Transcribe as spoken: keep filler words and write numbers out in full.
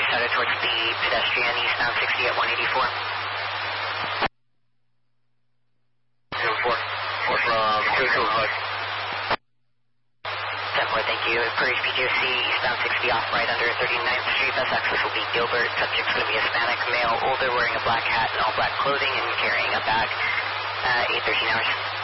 started towards the pedestrian, eastbound sixty at one eighty-four. zero four. four from two two H U D. ten four, thank you. Per H P G O C, eastbound sixty off right under thirty-ninth Street. Bus access will be Gilbert. Subject's going to be Hispanic, male, older, wearing a black hat and all black clothing and carrying a bag. Uh, eight thirteen hours.